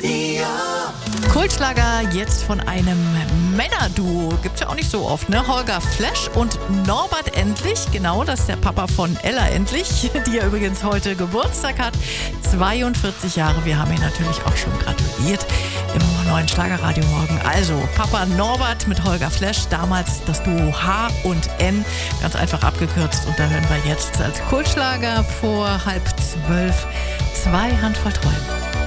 Kultschlager jetzt von einem Männerduo. Gibt's ja auch nicht so oft, ne? Holger Flesch und Norbert Endlich. Genau, das ist der Papa von Ella Endlich, die ja übrigens heute Geburtstag hat. 42 Jahre. Wir haben ihn natürlich auch schon gratuliert im neuen Schlagerradio morgen. Also Papa Norbert mit Holger Flesch. Damals das Duo H und N. Ganz einfach abgekürzt. Und da hören wir jetzt als Kultschlager vor 11:30 2 Handvoll Träume.